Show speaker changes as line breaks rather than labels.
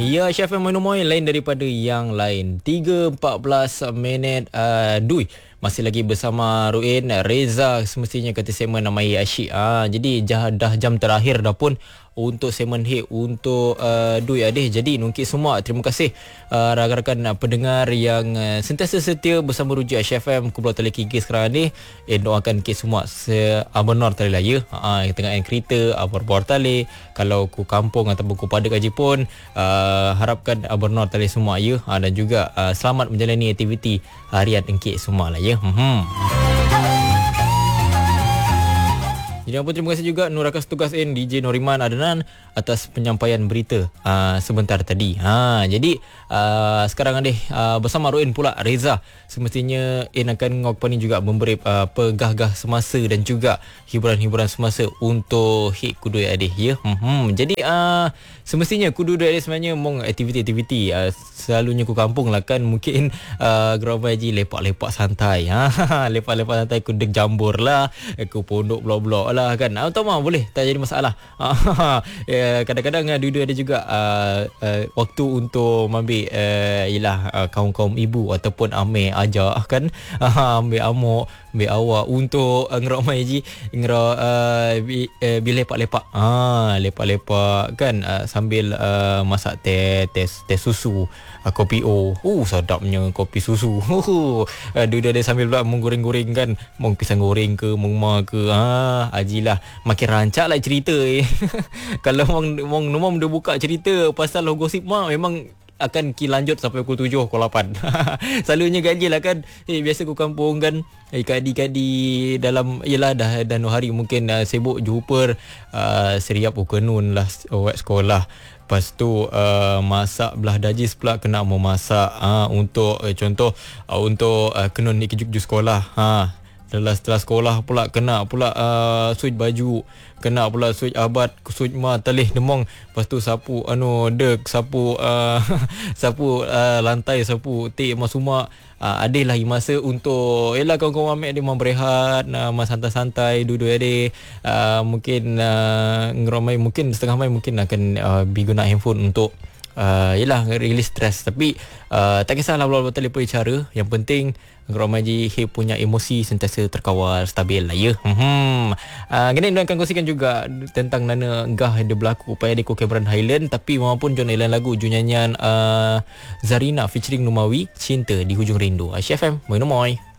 Ya, Chef Moinomoy lain daripada yang lain. 3:14 minit. Dui masih lagi bersama Ruin. Reza semestinya kata segmen namai asyik. Jadi dah jam terakhir dah pun untuk segmen hit untuk Dui Adih. Jadi nungkit semua. Terima kasih rakan-rakan pendengar yang sentiasa setia bersama Rujuk Chef FM Kumpul Teleki sekarang ni. Doakan kita semua benar tali lah ya. Tengah kereta berbuar tali. Kalau ku kampung ataupun ku pada kaji pun harapkan benar tali semua ya. Dan juga selamat menjalani aktiviti harian engkit semua lah ya. Jadi apa, terima kasih juga Nurakas Tugas DJ Noriman Adnan atas penyampaian berita sebentar tadi. Jadi sekarang Adih bersama Ruin pula Reza. Semestinya akan ngokpani juga memberi pegah-gah semasa dan juga hiburan-hiburan semasa untuk hit Kudu Adih ya. Jadi semestinya Kudu Adih sebenarnya mong aktiviti-aktiviti selalunya ku kampung lah kan, mungkin geramai je lepak-lepak santai. Lepak-lepak santai ku dek jambur lah, ku pondok blok-blok lah kan. Tahu mah boleh, tak jadi masalah. Kadang-kadang dua-dua ada juga waktu untuk ambil ialah kaum-kaum ibu ataupun ame ajak kan, ambil amok, ambil awak untuk ngeramai je bila lepak-lepak. Lepak-lepak kan, sambil masak teh susu, kopi sedapnya kopi susu. Dua-dua ada sambil pula menggoreng-goreng kan, mau pisang goreng ke, mau ma ke. Ajilah makin rancak lah cerita. Kalau mong dia buka cerita pasal gosip mah memang akan lanjut sampai pukul 7, pukul 8. Selalunya ganjil lah kan. Biasa ku kampung kan, kadi-kadi dalam ialah dah 2 hari mungkin sibuk jumpa seriap ukenun lah sekolah. Lepas tu masak belah dajis pula kena mau masak untuk contoh untuk kenun ni kejuk sekolah. Setelah sekolah pula kena pula suit baju, kena pula suit abad, suit ma talih demong. Lepas tu sapu dek, sapu sapu lantai, sapu tik masuma. Adalah masa untuk yalah kawan-kawan ambil dia mau berehat, masa santai-santai duduk ada. Mungkin ngeramai, mungkin setengah mai mungkin akan guna handphone untuk yalah release stress. Tapi tak kisahlah belah telefon cara, yang penting Romaji punya emosi sentiasa terkawal stabil lah ya. Gini dia akan kongsikan juga tentang nana gah dia berlaku upaya di Cameron Highland, tapi maupun John Elan lagu nyanyian Zarina featuring Numawi Cinta di Hujung Rindu. Chef FM Moinomoy.